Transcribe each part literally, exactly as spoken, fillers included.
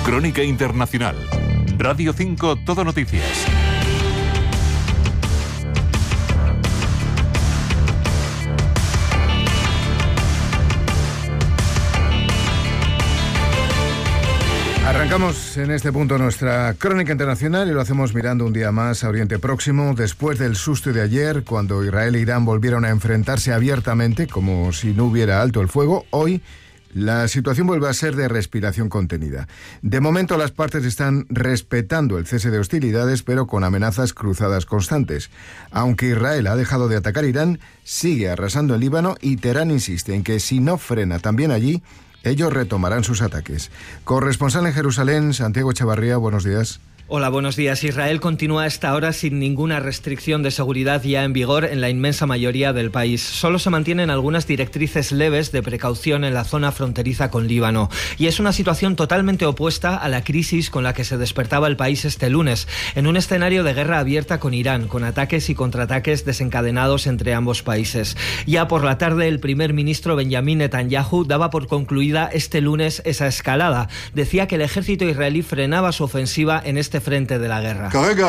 Crónica Internacional. Radio cinco Todo Noticias. Arrancamos en este punto nuestra crónica internacional y lo hacemos mirando un día más a Oriente Próximo. Después del susto de ayer, cuando Israel e Irán volvieron a enfrentarse abiertamente, como si no hubiera alto el fuego, hoy la situación vuelve a ser de respiración contenida. De momento las partes están respetando el cese de hostilidades, pero con amenazas cruzadas constantes. Aunque Israel ha dejado de atacar, Irán sigue arrasando el Líbano y Teherán insiste en que si no frena también allí, ellos retomarán sus ataques. Corresponsal en Jerusalén, Santiago Echavarría, buenos días. Hola, buenos días. Israel continúa a esta hora sin ninguna restricción de seguridad ya en vigor en la inmensa mayoría del país. Solo se mantienen algunas directrices leves de precaución en la zona fronteriza con Líbano. Y es una situación totalmente opuesta a la crisis con la que se despertaba el país este lunes, en un escenario de guerra abierta con Irán, con ataques y contraataques desencadenados entre ambos países. Ya por la tarde, el primer ministro Benjamin Netanyahu daba por concluida este lunes esa escalada. Decía que el ejército israelí frenaba su ofensiva en este frente de la guerra.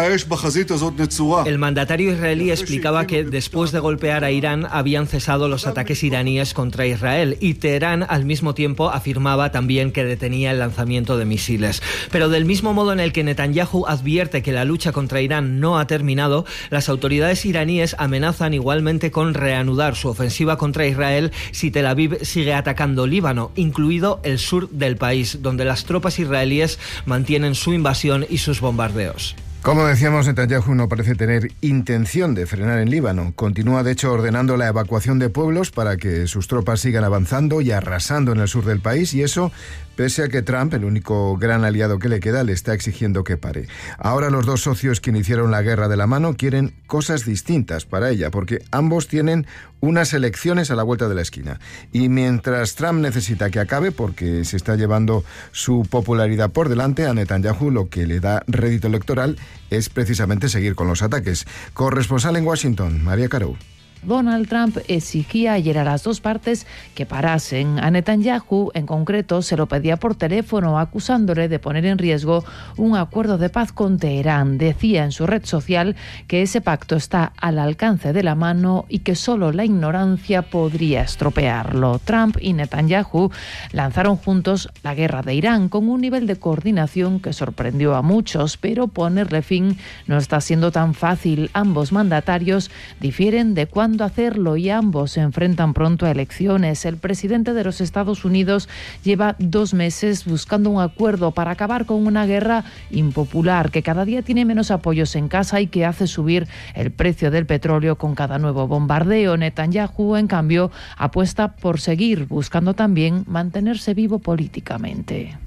El mandatario israelí explicaba que después de golpear a Irán habían cesado los ataques iraníes contra Israel y Teherán al mismo tiempo afirmaba también que detenía el lanzamiento de misiles. Pero del mismo modo en el que Netanyahu advierte que la lucha contra Irán no ha terminado, las autoridades iraníes amenazan igualmente con reanudar su ofensiva contra Israel si Tel Aviv sigue atacando Líbano, incluido el sur del país, donde las tropas israelíes mantienen su invasión y sus bombardeos. Como decíamos, Netanyahu no parece tener intención de frenar en Líbano. Continúa, de hecho, ordenando la evacuación de pueblos para que sus tropas sigan avanzando y arrasando en el sur del país, y eso pese a que Trump, el único gran aliado que le queda, le está exigiendo que pare. Ahora los dos socios que iniciaron la guerra de la mano quieren cosas distintas para ella, porque ambos tienen unas elecciones a la vuelta de la esquina. Y mientras Trump necesita que acabe, porque se está llevando su popularidad por delante, a Netanyahu lo que le da rédito electoral es precisamente seguir con los ataques. Corresponsal en Washington, María Caro. Donald Trump exigía ayer a las dos partes que parasen. A Netanyahu, en concreto, se lo pedía por teléfono, acusándole de poner en riesgo un acuerdo de paz con Teherán. Decía en su red social que ese pacto está al alcance de la mano y que solo la ignorancia podría estropearlo. Trump y Netanyahu lanzaron juntos la guerra de Irán con un nivel de coordinación que sorprendió a muchos, pero ponerle fin no está siendo tan fácil. Ambos mandatarios difieren de cuándo hacerlo y ambos se enfrentan pronto a elecciones. El presidente de los Estados Unidos lleva dos meses buscando un acuerdo para acabar con una guerra impopular que cada día tiene menos apoyos en casa y que hace subir el precio del petróleo con cada nuevo bombardeo. Netanyahu, en cambio, apuesta por seguir buscando también mantenerse vivo políticamente.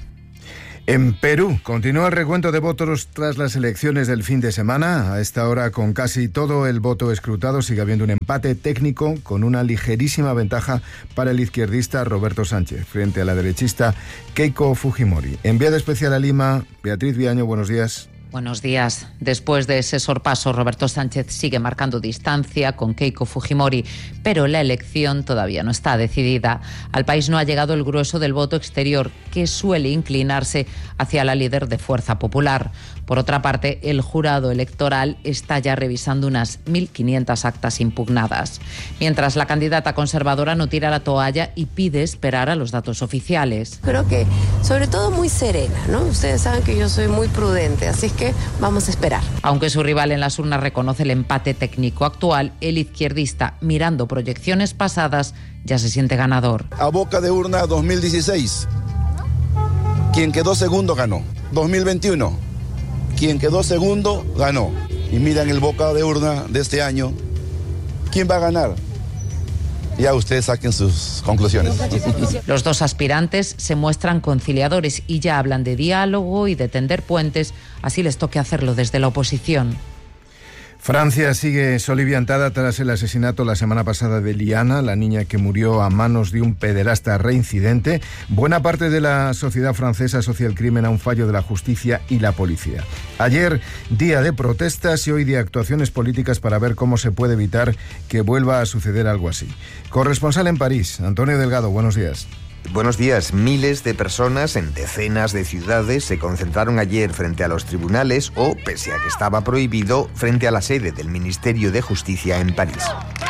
En Perú continúa el recuento de votos tras las elecciones del fin de semana. A esta hora, con casi todo el voto escrutado, sigue habiendo un empate técnico con una ligerísima ventaja para el izquierdista Roberto Sánchez frente a la derechista Keiko Fujimori. Enviada especial a Lima, Beatriz Viaño, buenos días. Buenos días. Después de ese sorpaso, Roberto Sánchez sigue marcando distancia con Keiko Fujimori, pero la elección todavía no está decidida. Al país no ha llegado el grueso del voto exterior, que suele inclinarse hacia la líder de Fuerza Popular. Por otra parte, el jurado electoral está ya revisando unas mil quinientas actas impugnadas. Mientras, la candidata conservadora no tira la toalla y pide esperar a los datos oficiales. Creo que, sobre todo, muy serena, ¿no? Ustedes saben que yo soy muy prudente, así es que vamos a esperar. Aunque su rival en las urnas reconoce el empate técnico actual, el izquierdista, mirando proyecciones pasadas, ya se siente ganador. A boca de urna dos mil dieciséis, quien quedó segundo ganó. dos mil veintiuno, quien quedó segundo ganó. Y miran el boca de urna de este año, ¿quién va a ganar? Ya ustedes saquen sus conclusiones. Los dos aspirantes se muestran conciliadores y ya hablan de diálogo y de tender puentes, así les toque hacerlo desde la oposición. Francia sigue soliviantada tras el asesinato la semana pasada de Liana, la niña que murió a manos de un pederasta reincidente. Buena parte de la sociedad francesa asocia el crimen a un fallo de la justicia y la policía. Ayer, día de protestas y hoy de actuaciones políticas para ver cómo se puede evitar que vuelva a suceder algo así. Corresponsal en París, Antonio Delgado, buenos días. Buenos días. Miles de personas en decenas de ciudades se concentraron ayer frente a los tribunales o, pese a que estaba prohibido, frente a la sede del Ministerio de Justicia en París.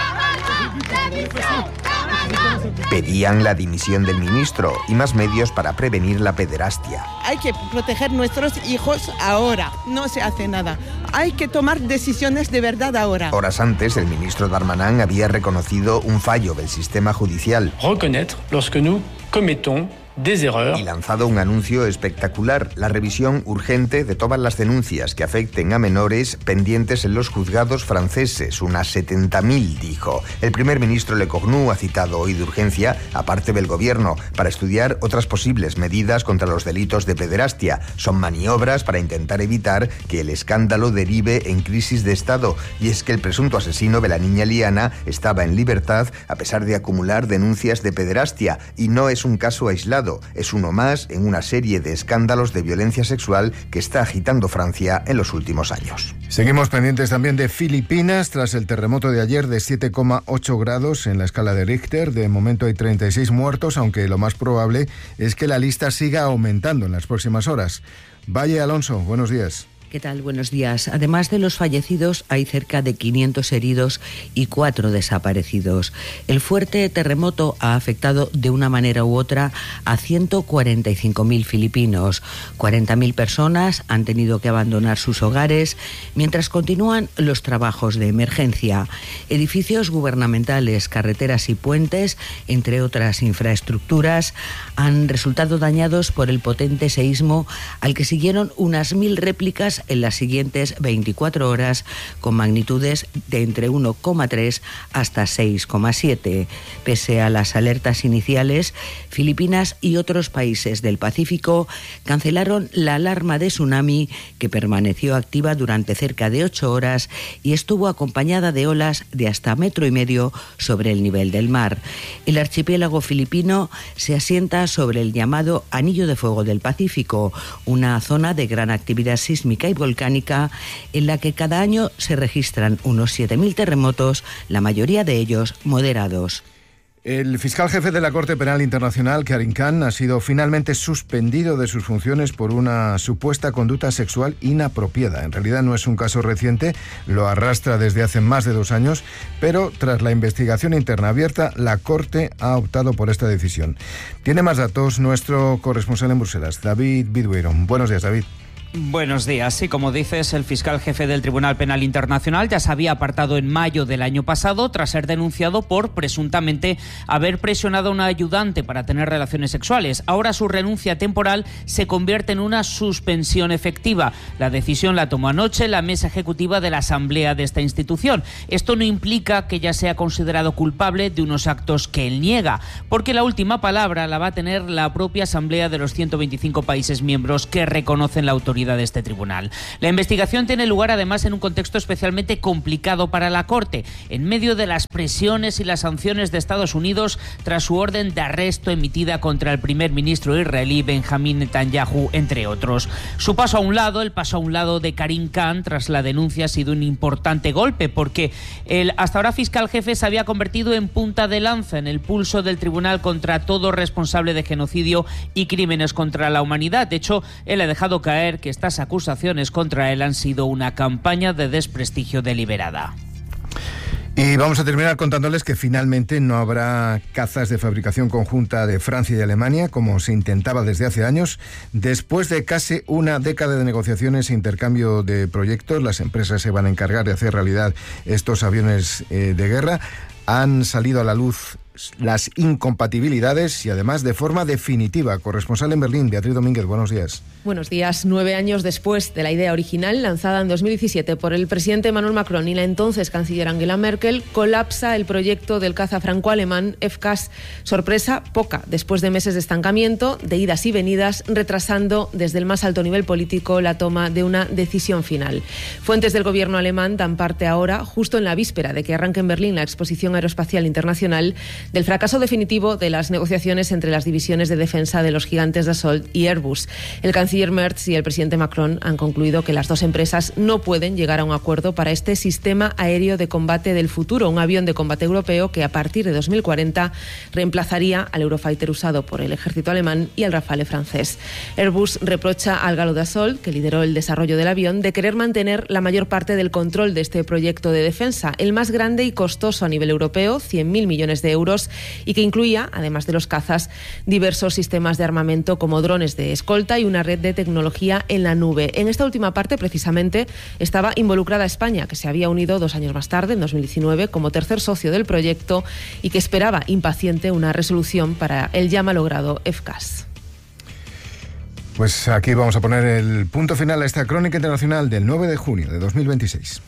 Pedían la dimisión del ministro y más medios para prevenir la pederastia. Hay que proteger nuestros hijos ahora. No se hace nada. Hay que tomar decisiones de verdad ahora. Horas antes, el ministro Darmanin había reconocido un fallo del sistema judicial. Reconnaître lorsque nous commettons des erreurs. Y lanzado un anuncio espectacular, la revisión urgente de todas las denuncias que afecten a menores pendientes en los juzgados franceses, unas setenta mil, dijo. El primer ministro Lecornu ha citado hoy de urgencia a parte del gobierno para estudiar otras posibles medidas contra los delitos de pederastia. Son maniobras para intentar evitar que el escándalo derive en crisis de Estado, y es que el presunto asesino de la niña Liana estaba en libertad a pesar de acumular denuncias de pederastia, y no es un caso aislado. Es uno más en una serie de escándalos de violencia sexual que está agitando Francia en los últimos años. Seguimos pendientes también de Filipinas tras el terremoto de ayer de siete coma ocho grados en la escala de Richter. De momento hay treinta y seis muertos, aunque lo más probable es que la lista siga aumentando en las próximas horas. Valle Alonso, buenos días. ¿Qué tal? Buenos días. Además de los fallecidos, hay cerca de quinientos heridos y cuatro desaparecidos. El fuerte terremoto ha afectado de una manera u otra a ciento cuarenta y cinco mil filipinos. cuarenta mil personas han tenido que abandonar sus hogares mientras continúan los trabajos de emergencia. Edificios gubernamentales, carreteras y puentes, entre otras infraestructuras, han resultado dañados por el potente seísmo al que siguieron unas mil réplicas en las siguientes veinticuatro horas, con magnitudes de entre uno coma tres hasta seis coma siete. Pese a las alertas iniciales, Filipinas y otros países del Pacífico cancelaron la alarma de tsunami, que permaneció activa durante cerca de ocho horas y estuvo acompañada de olas de hasta metro y medio sobre el nivel del mar. El archipiélago filipino se asienta sobre el llamado Anillo de Fuego del Pacífico, una zona de gran actividad sísmica y volcánica en la que cada año se registran unos siete mil terremotos, la mayoría de ellos moderados. El fiscal jefe de la Corte Penal Internacional, Karim Khan, ha sido finalmente suspendido de sus funciones por una supuesta conducta sexual inapropiada. En realidad no es un caso reciente, lo arrastra desde hace más de dos años, pero tras la investigación interna abierta, la Corte ha optado por esta decisión. Tiene más datos nuestro corresponsal en Bruselas, David Biduero. Buenos días, David. Buenos días. Sí, como dices, el fiscal jefe del Tribunal Penal Internacional ya se había apartado en mayo del año pasado tras ser denunciado por presuntamente haber presionado a una ayudante para tener relaciones sexuales. Ahora su renuncia temporal se convierte en una suspensión efectiva. La decisión la tomó anoche la mesa ejecutiva de la asamblea de esta institución. Esto no implica que ya sea considerado culpable de unos actos que él niega, porque la última palabra la va a tener la propia asamblea de los ciento veinticinco países miembros que reconocen la autoridad de este tribunal. La investigación tiene lugar además en un contexto especialmente complicado para la Corte, en medio de las presiones y las sanciones de Estados Unidos tras su orden de arresto emitida contra el primer ministro israelí Benjamín Netanyahu, entre otros. Su paso a un lado, el paso a un lado de Karim Khan tras la denuncia, ha sido un importante golpe, porque el hasta ahora fiscal jefe se había convertido en punta de lanza en el pulso del tribunal contra todo responsable de genocidio y crímenes contra la humanidad. De hecho, él ha dejado caer que estas acusaciones contra él han sido una campaña de desprestigio deliberada. Y vamos a terminar contándoles que finalmente no habrá cazas de fabricación conjunta de Francia y Alemania, como se intentaba desde hace años. Después de casi una década de negociaciones e intercambio de proyectos, las empresas se van a encargar de hacer realidad estos aviones eh, de guerra. Han salido a la luz las incompatibilidades y además de forma definitiva. Corresponsal en Berlín, Beatriz Domínguez, buenos días. Buenos días. Nueve años después de la idea original, lanzada en dos mil diecisiete por el presidente Emmanuel Macron y la entonces canciller Angela Merkel, colapsa el proyecto del caza franco-alemán F C A S. Sorpresa poca, después de meses de estancamiento, de idas y venidas, retrasando desde el más alto nivel político la toma de una decisión final. Fuentes del gobierno alemán dan parte ahora, justo en la víspera de que arranque en Berlín la exposición Aeroespacial Internacional del fracaso definitivo de las negociaciones entre las divisiones de defensa de los gigantes Dassault y Airbus. El canciller Merz y el presidente Macron han concluido que las dos empresas no pueden llegar a un acuerdo para este sistema aéreo de combate del futuro, un avión de combate europeo que a partir de dos mil cuarenta reemplazaría al Eurofighter usado por el ejército alemán y al Rafale francés. Airbus reprocha al Galo Dassault, que lideró el desarrollo del avión, de querer mantener la mayor parte del control de este proyecto de defensa, el más grande y costoso a nivel europeo, cien mil millones de euros, y que incluía, además de los cazas, diversos sistemas de armamento como drones de escolta y una red de tecnología en la nube. En esta última parte, precisamente, estaba involucrada España, que se había unido dos años más tarde, en dos mil diecinueve, como tercer socio del proyecto y que esperaba impaciente una resolución para el ya malogrado F C A S. Pues aquí vamos a poner el punto final a esta crónica internacional del nueve de junio de dos mil veintiséis.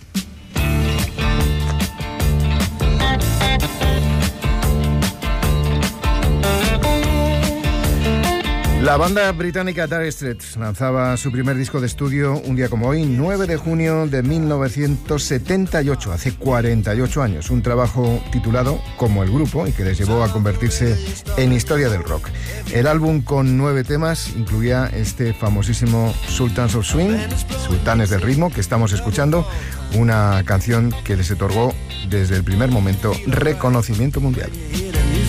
La banda británica Dire Straits lanzaba su primer disco de estudio un día como hoy, nueve de junio de mil novecientos setenta y ocho, hace cuarenta y ocho años. Un trabajo titulado como el grupo y que les llevó a convertirse en historia del rock. El álbum con nueve temas incluía este famosísimo Sultans of Swing, Sultanes del Ritmo, que estamos escuchando, una canción que les otorgó desde el primer momento reconocimiento mundial.